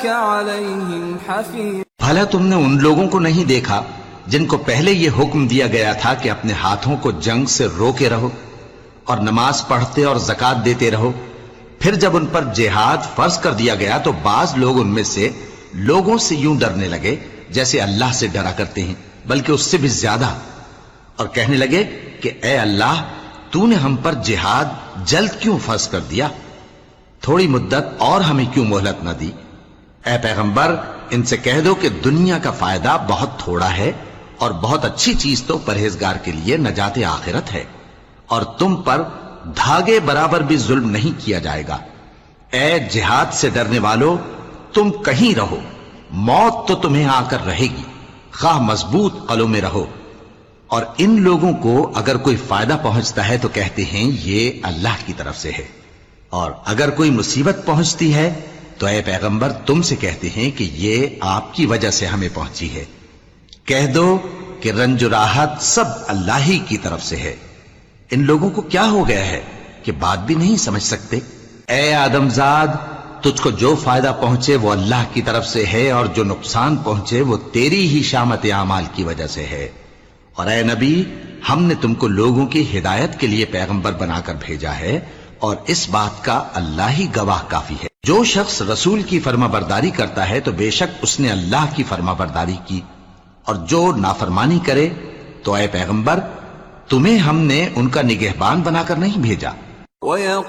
عَلَيْهِمْ حَفِيظٌ۔ بھلا تم نے ان لوگوں کو نہیں دیکھا جن کو پہلے یہ حکم دیا گیا تھا کہ اپنے ہاتھوں کو جنگ سے روکے رہو اور نماز پڑھتے اور زکات دیتے رہو؟ پھر جب ان پر جہاد فرض کر دیا گیا تو بعض لوگ ان میں سے لوگوں سے یوں ڈرنے لگے جیسے اللہ سے ڈرا کرتے ہیں، بلکہ اس سے بھی زیادہ، اور کہنے لگے کہ اے اللہ، تو نے ہم پر جہاد جلد کیوں فرض کر دیا؟ تھوڑی مدت اور ہمیں کیوں مہلت نہ دی؟ اے پیغمبر، ان سے کہہ دو کہ دنیا کا فائدہ بہت تھوڑا ہے اور بہت اچھی چیز تو پرہیزگار کے لیے نجات آخرت ہے، اور تم پر دھاگے برابر بھی ظلم نہیں کیا جائے گا۔ اے جہاد سے ڈرنے والو، تم کہیں رہو، موت تو تمہیں آ کر رہے گی، خواہ مضبوط قلعوں میں رہو۔ اور ان لوگوں کو اگر کوئی فائدہ پہنچتا ہے تو کہتے ہیں یہ اللہ کی طرف سے ہے، اور اگر کوئی مصیبت پہنچتی ہے تو اے پیغمبر تم سے کہتے ہیں کہ یہ آپ کی وجہ سے ہمیں پہنچی ہے۔ کہہ دو کہ رنج و راحت سب اللہ ہی کی طرف سے ہے۔ ان لوگوں کو کیا ہو گیا ہے کہ بات بھی نہیں سمجھ سکتے؟ اے آدم زاد، تجھ کو جو فائدہ پہنچے وہ اللہ کی طرف سے ہے، اور جو نقصان پہنچے وہ تیری ہی شامت اعمال کی وجہ سے ہے۔ اور اے نبی، ہم نے تم کو لوگوں کی ہدایت کے لیے پیغمبر بنا کر بھیجا ہے، اور اس بات کا اللہ ہی گواہ کافی ہے۔ جو شخص رسول کی فرما برداری کرتا ہے تو بے شک اس نے اللہ کی فرما برداری کی، اور جو نافرمانی کرے تو اے پیغمبر، تمہیں ہم نے ان کا نگہبان بنا کر نہیں بھیجا۔